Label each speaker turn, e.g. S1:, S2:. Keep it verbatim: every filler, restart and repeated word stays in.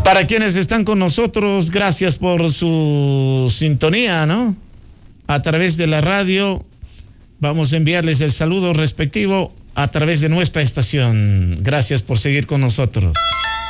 S1: Para quienes están con nosotros, gracias por su sintonía, ¿no? A través de la radio, vamos a enviarles el saludo respectivo a través de nuestra estación. Gracias por seguir con nosotros.